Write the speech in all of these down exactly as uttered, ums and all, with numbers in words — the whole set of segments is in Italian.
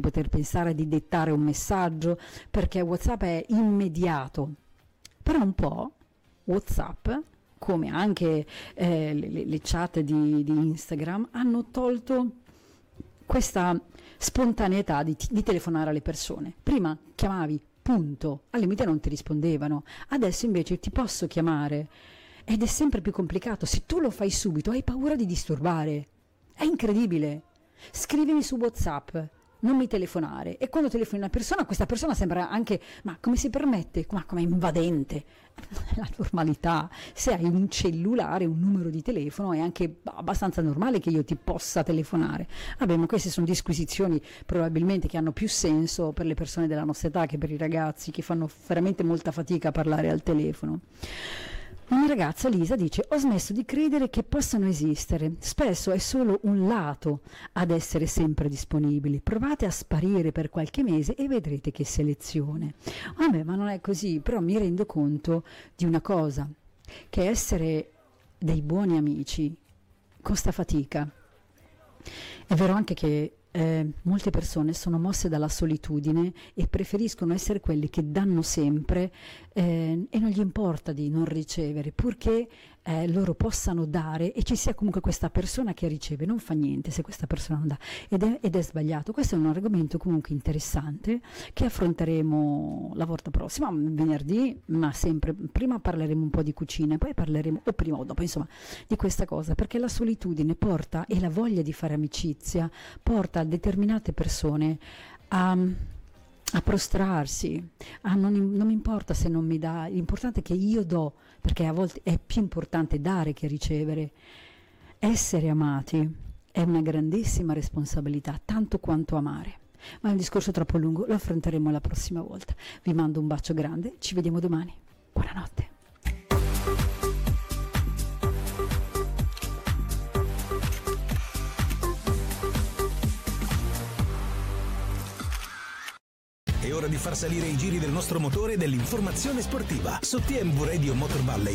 poter pensare di dettare un messaggio, perché WhatsApp è immediato. Però un po' WhatsApp, come anche eh, le, le chat di, di Instagram, hanno tolto questa spontaneità di, di telefonare alle persone. Prima chiamavi, punto, al limite non ti rispondevano, adesso invece ti posso chiamare ed è sempre più complicato. Se tu lo fai subito hai paura di disturbare, è incredibile. Scrivimi su WhatsApp, non mi telefonare, e quando telefoni una persona, questa persona sembra anche, ma come si permette, ma come invadente. La normalità, se hai un cellulare, un numero di telefono, è anche abbastanza normale che io ti possa telefonare. Vabbè, ma queste sono disquisizioni probabilmente che hanno più senso per le persone della nostra età che per i ragazzi, che fanno veramente molta fatica a parlare al telefono. Una ragazza, Lisa, dice: ho smesso di credere che possano esistere, spesso è solo un lato ad essere sempre disponibili, provate a sparire per qualche mese e vedrete che selezione. Vabbè, ma non è così, però mi rendo conto di una cosa, che essere dei buoni amici costa fatica. È vero anche che Eh, molte persone sono mosse dalla solitudine e preferiscono essere quelli che danno sempre eh, e non gli importa di non ricevere, purché eh, loro possano dare e ci sia comunque questa persona che riceve. Non fa niente se questa persona non dà, ed è, ed è sbagliato. Questo è un argomento comunque interessante che affronteremo la volta prossima, venerdì, ma sempre prima parleremo un po' di cucina e poi parleremo, o prima o dopo, insomma, di questa cosa, perché la solitudine porta, e la voglia di fare amicizia porta a determinate persone a, a prostrarsi, a non, non mi importa se non mi dà, l'importante è che io do, perché a volte è più importante dare che ricevere. Essere amati è una grandissima responsabilità, tanto quanto amare. Ma è un discorso troppo lungo, lo affronteremo la prossima volta. Vi mando un bacio grande, ci vediamo domani. Buonanotte. È ora di far salire i giri del nostro motore dell'informazione sportiva su T M V Radio Motor Valley.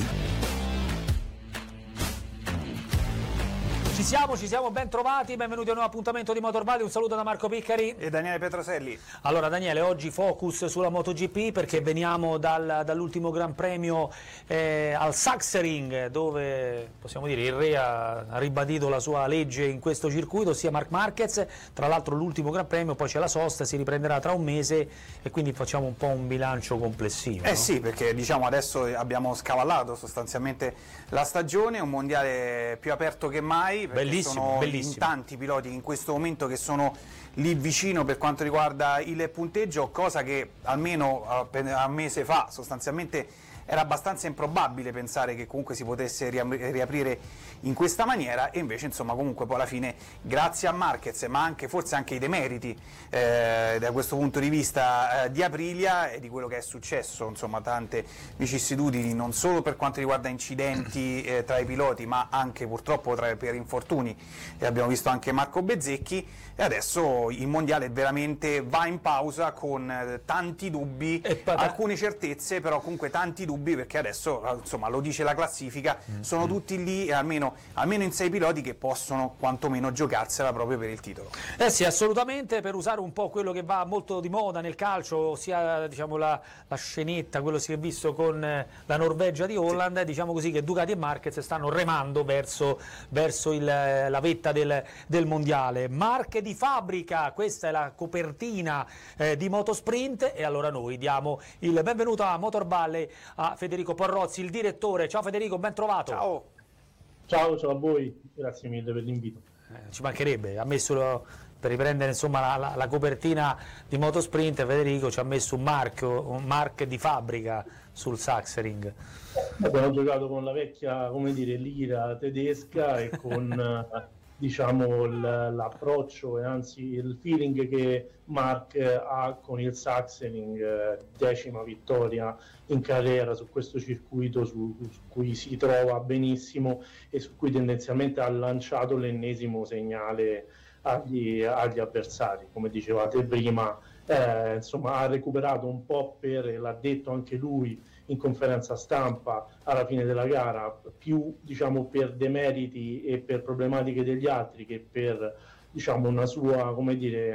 Ci siamo, ci siamo, ben trovati, benvenuti a un nuovo appuntamento di Motor Valley. Un saluto da Marco Piccari e Daniele Petroselli. Allora Daniele, oggi focus sulla MotoGP, perché veniamo dal, dall'ultimo Gran Premio eh, al Sachsenring, dove possiamo dire il re ha, ha ribadito la sua legge in questo circuito, sia Marc Marquez. Tra l'altro l'ultimo Gran Premio, poi c'è la sosta, si riprenderà tra un mese e quindi facciamo un po' un bilancio complessivo. Eh no? sì, perché diciamo adesso abbiamo scavallato sostanzialmente la stagione, un mondiale più aperto che mai. Bellissimo, sono bellissimo. in tanti piloti in questo momento che sono lì vicino per quanto riguarda il punteggio, cosa che almeno un mese fa sostanzialmente era abbastanza improbabile pensare che comunque si potesse riaprire in questa maniera, e invece insomma comunque poi alla fine, grazie a Marquez, ma anche forse anche i demeriti eh, da questo punto di vista eh, di Aprilia e di quello che è successo, insomma tante vicissitudini non solo per quanto riguarda incidenti eh, tra i piloti, ma anche purtroppo tra, per infortuni, e abbiamo visto anche Marco Bezzecchi, e adesso il mondiale veramente va in pausa con eh, tanti dubbi, alcune certezze, però comunque tanti dubbi, perché adesso insomma lo dice la classifica, mm-hmm. sono tutti lì, almeno almeno in sei piloti che possono quantomeno giocarsela proprio per il titolo. Eh sì, assolutamente, per usare un po' quello che va molto di moda nel calcio, ossia diciamo la, la scenetta, quello si è visto con eh, la Norvegia di Holland, sì. Diciamo così che Ducati e Marquez stanno remando verso, verso il, la vetta del, del mondiale. Marche di fabbrica, questa è la copertina eh, di Motosprint, e allora noi diamo il benvenuto a Motor Valley a Federico Porrozzi, il direttore. Ciao Federico, ben trovato. Ciao. Ciao, ciao a voi, grazie mille per l'invito. Eh, ci mancherebbe, ha messo per riprendere insomma la, la, la copertina di Motosprint, Federico ci ha messo un marchio, un mark di fabbrica sul Sachsenring. Abbiamo giocato con la vecchia, come dire, lira tedesca e con diciamo l'approccio e anzi il feeling che Marc ha con il Sachsenring, decima vittoria in carriera su questo circuito su, su cui si trova benissimo e su cui tendenzialmente ha lanciato l'ennesimo segnale agli, agli avversari. Come dicevate prima, eh, insomma ha recuperato un po' per, l'ha detto anche lui in conferenza stampa alla fine della gara, più diciamo per demeriti e per problematiche degli altri che per diciamo una sua, come dire,